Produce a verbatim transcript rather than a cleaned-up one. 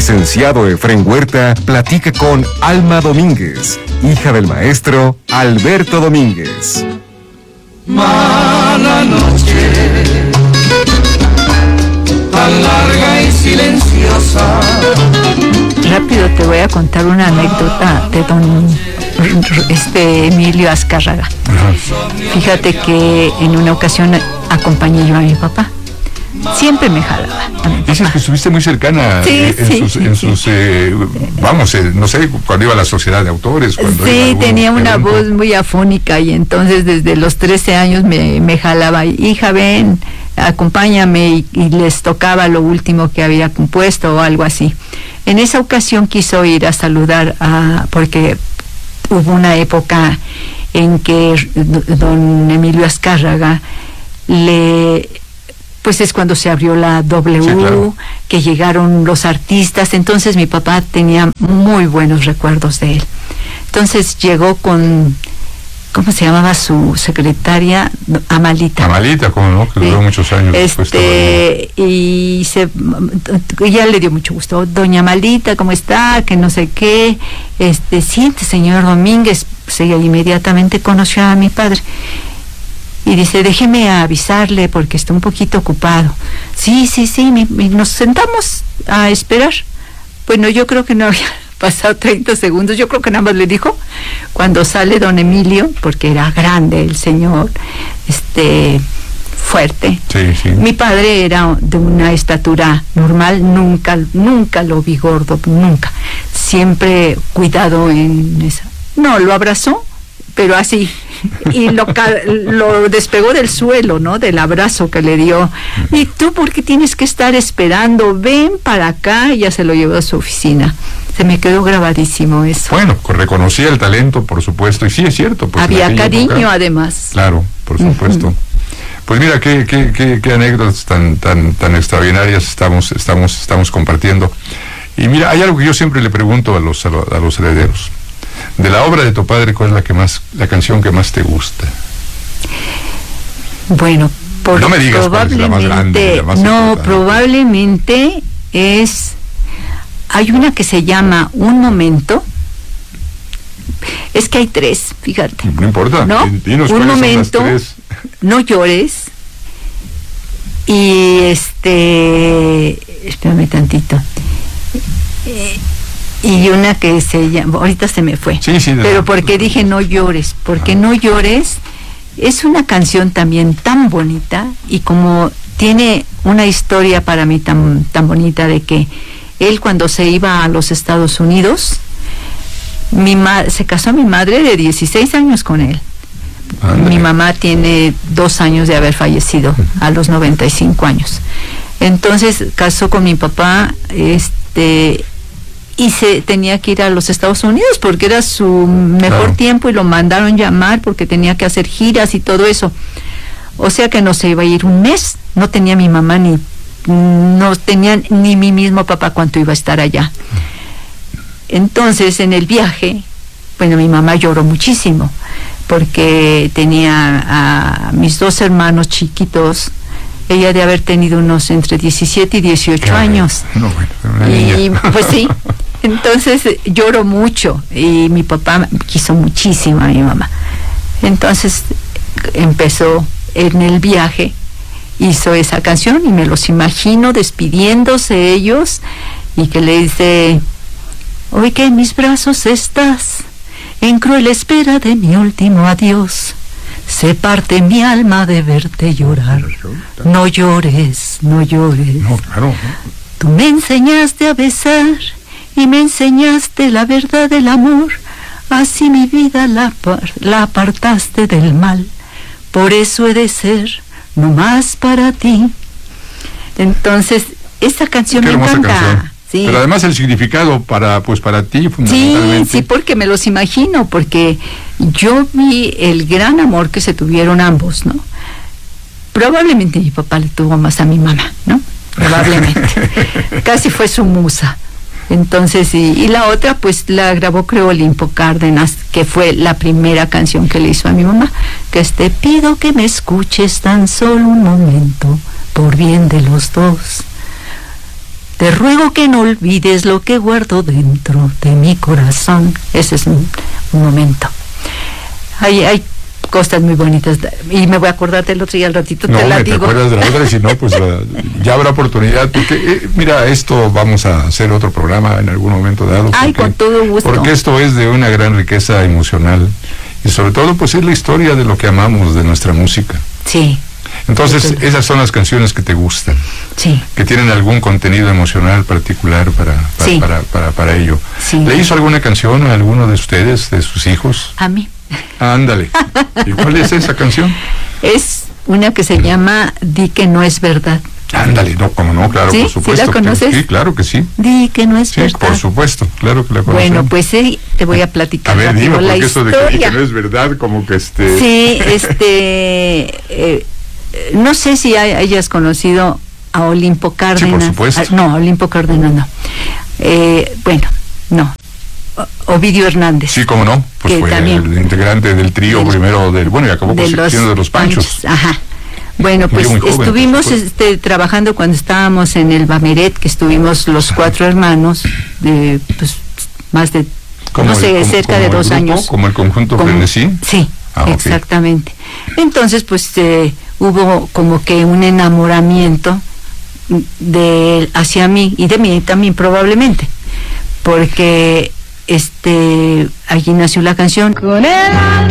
licenciado Efrén Huerta platica con Alma Domínguez, hija del maestro Alberto Domínguez. Mala noche, tan larga y silenciosa. Rápido te voy a contar una anécdota de don este Emilio Azcárraga. Ajá. Fíjate que en una ocasión acompañé yo a mi papá. Siempre me jalaba. Dices que estuviste muy cercana sí, en, sí, sus, sí, en sí. sus eh, vamos, eh, no sé, cuando iba a la sociedad de autores. Cuando sí, tenía una evento. voz muy afónica y entonces desde los trece años me, me jalaba. Hija, ven, acompáñame, y, y les tocaba lo último que había compuesto o algo así. En esa ocasión quiso ir a saludar a, porque hubo una época en que don Emilio Azcárraga le... pues es cuando se abrió la W, sí, claro. Que llegaron los artistas, entonces mi papá tenía muy buenos recuerdos de él. Entonces llegó con, ¿cómo se llamaba su secretaria? Amalita. Amalita, ¿cómo no? Que duró eh, muchos años. Este, y se, ella le dio mucho gusto. Doña Amalita, ¿cómo está? Que no sé qué. Este, siente, señor Domínguez. Pues ella inmediatamente conoció a mi padre. Y dice, déjeme avisarle porque está un poquito ocupado. Sí, sí, sí, mi, mi, nos sentamos a esperar. Bueno, yo creo que no había pasado treinta segundos, yo creo que nada más le dijo, cuando sale don Emilio, porque era grande el señor, este, fuerte. Sí, sí. Mi padre era de una estatura normal, nunca, nunca lo vi gordo, nunca. Siempre cuidado en esa. No, lo abrazó, pero así, y lo, lo despegó del suelo, ¿no? Del abrazo que le dio. ¿Y tú por qué tienes que estar esperando? Ven para acá, y ya se lo llevó a su oficina. Se me quedó grabadísimo eso. Bueno, reconocía el talento, por supuesto, y sí es cierto. Pues había cariño, época, además. Claro, por supuesto. Uh-huh. Pues mira, qué, qué, qué, qué anécdotas tan, tan, tan extraordinarias estamos, estamos, estamos compartiendo. Y mira, hay algo que yo siempre le pregunto a los, a los, a los herederos. De la obra de tu padre, ¿cuál es la que más, la canción que más te gusta? Bueno, por no me digas probablemente, cuál es la más grande, la más no, importante. Probablemente es, hay una que se llama Un Momento. Es que hay tres, fíjate. No importa. ¿No? Dinos Un Momento, son las tres. No llores. Y este, espérame tantito. Eh, y una que se llama, ahorita se me fue, sí, sí, pero porque dije no llores, porque ah. no llores es una canción también tan bonita, y como tiene una historia para mí tan, tan bonita, de que él cuando se iba a los Estados Unidos, mi ma- se casó mi madre de dieciséis años con él. Andale. Mi mamá tiene dos años de haber fallecido, a los noventa y cinco años. Entonces casó con mi papá, este... y se tenía que ir a los Estados Unidos porque era su mejor claro. tiempo, y lo mandaron llamar porque tenía que hacer giras y todo eso. O sea que no se iba a ir un mes. No tenía mi mamá ni no tenía ni mi mismo papá cuánto iba a estar allá. Entonces en el viaje, bueno, mi mamá lloró muchísimo porque tenía a mis dos hermanos chiquitos. Ella de haber tenido unos entre diecisiete y dieciocho claro. años. No, bueno, y pues sí. Entonces lloró mucho, y mi papá quiso muchísimo a mi mamá. Entonces empezó en el viaje, hizo esa canción, y me los imagino despidiéndose ellos, y que le dice: hoy que en mis brazos estás, en cruel espera de mi último adiós, se parte mi alma de verte llorar. No llores, no llores. No, claro. Tú me enseñaste a besar y me enseñaste la verdad del amor. Así mi vida la, par- la apartaste del mal. Por eso he de ser no más para ti. Entonces, esta canción Qué me encanta. Canción. Sí. Pero además el significado para, pues para ti fundamentalmente. Sí, sí, porque me los imagino, porque yo vi el gran amor que se tuvieron ambos, ¿no? Probablemente mi papá le tuvo más a mi mamá, ¿no? Probablemente. Casi fue su musa. Entonces, y, y la otra, pues la grabó, creo, Olimpo Cárdenas, que fue la primera canción que le hizo a mi mamá, que es: te pido que me escuches tan solo un momento, por bien de los dos. Te ruego que no olvides lo que guardo dentro de mi corazón. Ese es un, un momento. Hay, hay cosas muy bonitas y me voy a acordar del otro y al ratito no, te la me digo. No, te acuerdas de la otra y si no, pues la, ya habrá oportunidad. Porque, eh, mira, esto vamos a hacer otro programa en algún momento dado. Ay, porque, con todo gusto. Porque esto es de una gran riqueza emocional y sobre todo, pues es la historia de lo que amamos, de nuestra música. Sí. Entonces, sí, esas son las canciones que te gustan. Sí. Que tienen algún contenido emocional particular para, para, Sí. para, para, para ello. Sí. ¿Le hizo alguna canción a alguno de ustedes, de sus hijos? A mí. Ándale. ¿Y cuál es esa canción? Es una que se llama Di que no es verdad. Ándale, no, como no, claro, ¿Sí? por supuesto. ¿Sí la conoces? Sí, claro que sí. Di que no es Sí, verdad. por supuesto, claro que la conocemos. Bueno, pues sí, te voy a platicar. A ver, rápido dime, la porque eso de que, historia. que no es verdad, como que este... Sí, este... eh, no sé si hay- hayas conocido a Olimpo Cárdenas. por supuesto. Ah, no, Olimpo Cárdenas no. Eh, bueno, no. O- Ovidio Hernández. Sí, como no, pues que fue también- el integrante del trío del- primero del... Bueno, y acabó de con siendo de los Panchos. Ajá. Bueno, pues Murió muy joven, estuvimos por supuesto. este, trabajando cuando estábamos en el Bameret, que estuvimos los cuatro hermanos, de pues más de, Como no el- sé, como- cerca como de el dos grupo, años. como el conjunto Como- Frenesí. Sí, Ah, ok. exactamente. Entonces, pues eh, hubo como que un enamoramiento de él hacia mí y de mí también probablemente, porque este allí nació la canción. Con él.